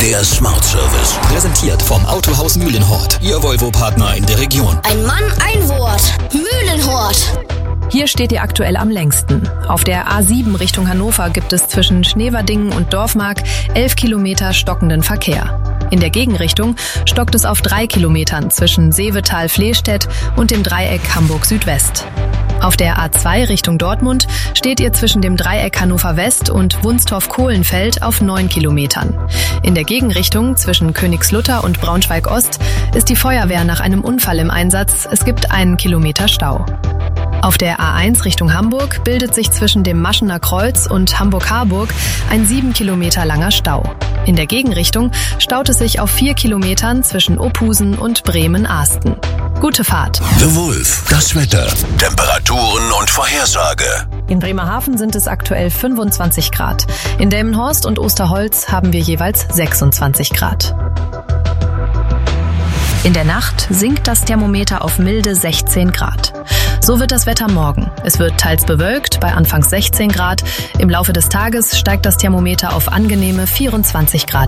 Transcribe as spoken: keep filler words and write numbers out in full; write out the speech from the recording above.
Der Smart Service. Präsentiert vom Autohaus Mühlenhort. Ihr Volvo-Partner in der Region. Ein Mann, ein Wort. Mühlenhort. Hier steht ihr aktuell am längsten. Auf der A sieben Richtung Hannover gibt es zwischen Schneverdingen und Dorfmark elf Kilometer stockenden Verkehr. In der Gegenrichtung stockt es auf drei Kilometern zwischen Seevetal-Flehstedt und dem Dreieck Hamburg Südwest. Auf der A zwei Richtung Dortmund steht ihr zwischen dem Dreieck Hannover West und Wunstorf-Kohlenfeld auf neun Kilometern. In der Gegenrichtung zwischen Königslutter und Braunschweig Ost ist die Feuerwehr nach einem Unfall im Einsatz. Es gibt einen Kilometer Stau. Auf der A eins Richtung Hamburg bildet sich zwischen dem Maschener Kreuz und Hamburg-Harburg ein sieben Kilometer langer Stau. In der Gegenrichtung staut es sich auf vier Kilometern zwischen Ophusen und Bremen-Ahsten. Gute Fahrt. The Wolf. Das Wetter. Temperaturen und Vorhersage. In Bremerhaven sind es aktuell fünfundzwanzig Grad. In Delmenhorst und Osterholz haben wir jeweils sechsundzwanzig Grad. In der Nacht sinkt das Thermometer auf milde sechzehn Grad. So wird das Wetter morgen. Es wird teils bewölkt, bei anfangs sechzehn Grad. Im Laufe des Tages steigt das Thermometer auf angenehme vierundzwanzig Grad.